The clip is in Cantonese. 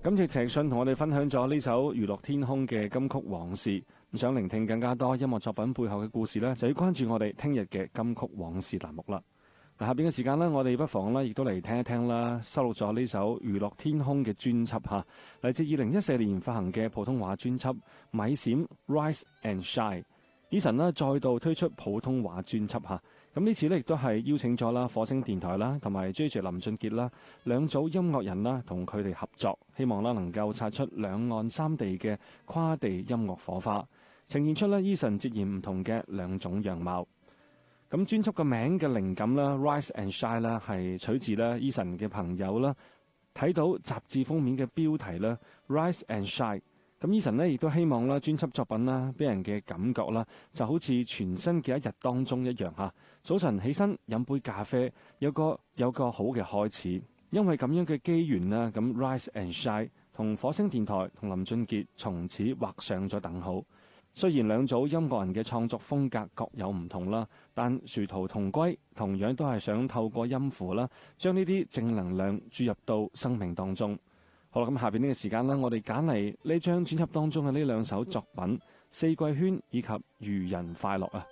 今次陳奕迅同我哋分享咗呢首娛樂天空嘅金曲往事。想聆聽更加多音樂作品背後嘅故事呢，就要關注我哋聽日嘅金曲往事欄目啦。下邊嘅時間呢，我哋不妨呢亦都嚟聽一聽啦，收錄咗呢首娛樂天空嘅專輯吓，嚟自2014年發行嘅普通話專輯《米閃 Rise and Shine》。Eason 呢再度推出普通話專輯吓，咁呢次呢亦都係邀請咗啦火星電台啦同埋 JJ 林俊傑啦兩組音樂人啦同佢哋合作，希望啦能夠擦出兩岸三地嘅跨地音樂火花，呈現出咧 Eason 截然唔同嘅兩種樣貌。咁專輯嘅名嘅靈感啦 Rise and Shine 啦係取自咧 Eason 嘅朋友啦，睇到雜誌封面嘅標題啦 Rise and Shine。咁 Eason 呢亦都希望啦專輯作品啦俾人嘅感覺啦就好似全新嘅一日當中一樣吓，早晨起身飲杯咖啡，有個好嘅開始。因為咁樣嘅機緣啦，咁 Rise and Shine 同火星電台同林俊傑從此畫上咗等號。雖然兩組音樂人嘅創作風格各有唔同啦，但殊途同歸，同樣都係想透過音符啦將呢啲正能量注入到生命當中。好啦，咁下邊呢個時間啦，我哋揀嚟呢張專輯當中嘅呢兩首作品《四季圈》以及《愚人快樂》啊。